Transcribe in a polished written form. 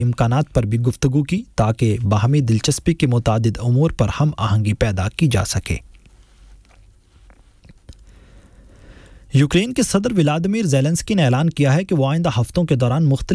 इम्कानात पर भी गुफ्तगू की ताकि बाहमी दिलचस्पी के मुतादिद उमूर पर हम आहंगी पैदा की जा सके। यूक्रेन के सदर व्लादिमीर ज़ेलेंस्की ने ऐलान किया है कि वो आइंदा हफ्तों के दौरान मुख्तलिफ